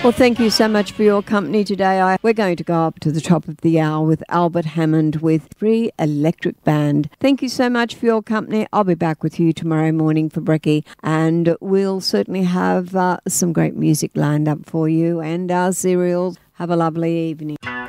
Well, thank you so much for your company today. We're going to go up to the top of the hour with Albert Hammond with Free Electric Band. Thank you so much for your company. I'll be back with you tomorrow morning for brekkie, and we'll certainly have some great music lined up for you and our cereals. Have a lovely evening.